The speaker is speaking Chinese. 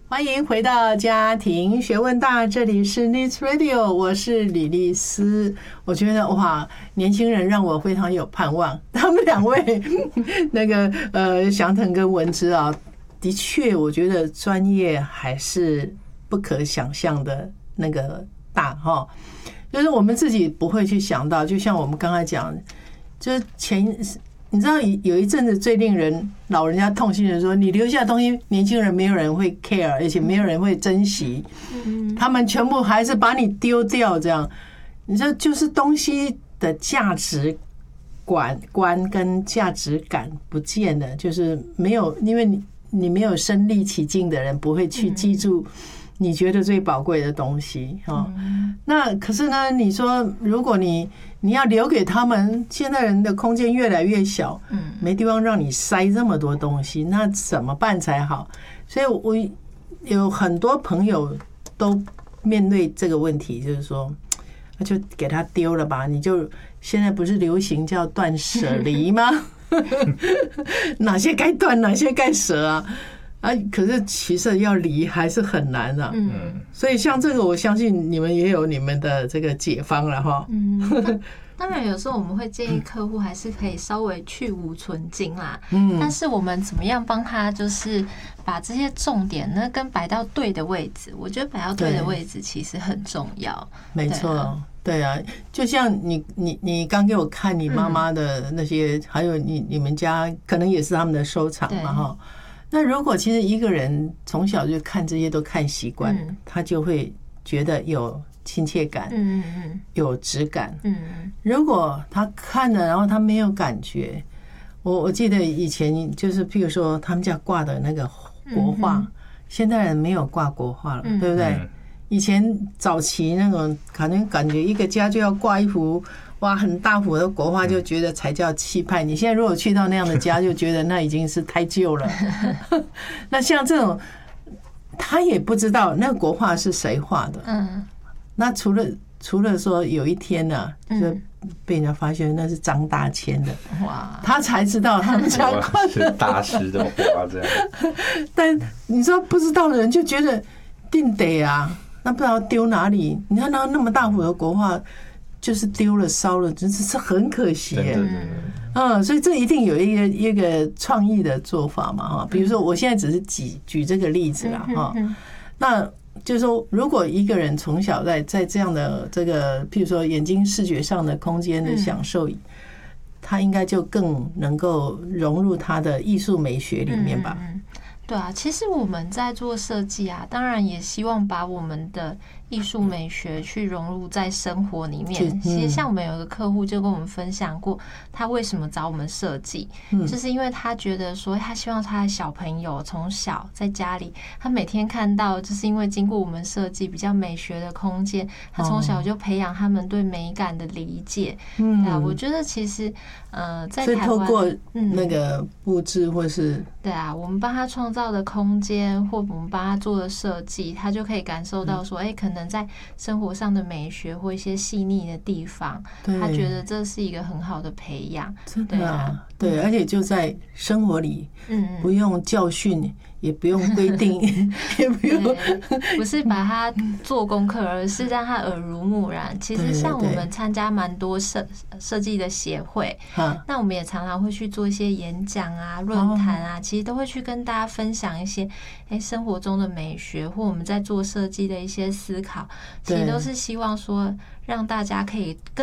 欢迎回到家庭学问大，这里是 Needs Radio， 我是李丽丝。我觉得哇，年轻人让我非常有盼望。他们两位那个祥腾跟文芝啊，的确我觉得专业还是不可想象的那个大哈，就是我们自己不会去想到，就像我们刚才讲，就是你知道有一阵子最令人老人家痛心的说，你留下的东西，年轻人没有人会 care， 而且没有人会珍惜，他们全部还是把你丢掉，这样，你说就是东西的价值观跟价值感不见了，就是没有，因为你没有身历其境的人不会去记住你觉得最宝贵的东西哈。那可是呢，你说如果你要留给他们，现在人的空间越来越小，没地方让你塞这么多东西，那怎么办才好？所以我有很多朋友都面对这个问题，就是说，那就给他丢了吧。你就现在不是流行叫断舍离吗？哪些该断，哪些该舍啊？可是其实要离还是很难啊。所以像这个，我相信你们也有你们的这个解方了哈。 当然有时候我们会建议客户还是可以稍微去无存菁啦。但是我们怎么样帮他就是把这些重点呢跟摆到对的位置？我觉得摆到对的位置其实很重要。 没错，对啊，就像你刚给我看你妈妈的那些，还有你们家可能也是他们的收藏嘛哈。那如果其实一个人从小就看这些都看习惯，他就会觉得有亲切感，有质感。如果他看了，然后他没有感觉，我记得以前就是譬如说他们家挂的那个国画，现代人没有挂国画了，对不对？以前早期那种可能感觉一个家就要挂一幅哇很大幅的国画，就觉得才叫气派。你现在如果去到那样的家，就觉得那已经是太旧了。那像这种，他也不知道那个国画是谁画的。那除了说有一天呢，就被人家发现那是张大千的，哇，他才知道他们家挂的是大师的画这样。 但你说不知道的人就觉得定得啊，那不知道丢哪里？你看那么大幅的国画。就是丢了烧了，真是很可惜耶。所以这一定有一个创意的做法嘛哈。比如说，我现在只是举这个例子啦哈。那就是说，如果一个人从小在这样的这个，譬如说眼睛视觉上的空间的享受，他应该就更能够融入他的艺术美学里面吧。 对啊，其实我们在做设计啊，当然也希望把我们的艺术美学去融入在生活里面。其实像我们有一个客户就跟我们分享过，他为什么找我们设计，就是因为他觉得说他希望他的小朋友从小在家里，他每天看到就是因为经过我们设计比较美学的空间，他从小就培养他们对美感的理解。我觉得其实在台湾， 所以透过那个布置或是对啊，我们帮他创造的空间，或我们帮他做的设计，他就可以感受到说，可能在生活上的美学或一些细腻的地方，他觉得这是一个很好的培养。 真的啊，对，而且就在生活里，不用教训，也不用规定，也不用， 不是把他做功课，而是让他耳濡目染。其实像我们参加蛮多设计的协会，那我们也常常会去做一些演讲啊、论坛啊，其实都会去跟大家分享一些生活中的美学，或我们在做设计的一些思考，其实都是希望说让大家可以更